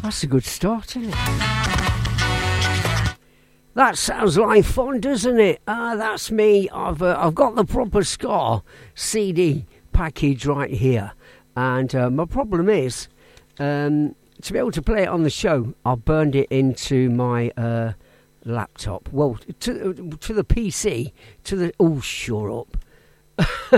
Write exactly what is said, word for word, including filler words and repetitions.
That's a good start, isn't it? That sounds like fun, doesn't it? Ah, uh, that's me. I've uh, I've got the proper Ska C D package right here, and uh, my problem is um, to be able to play it on the show. I burned it into my uh, laptop. Well, to to the P C, to the oh, shut up.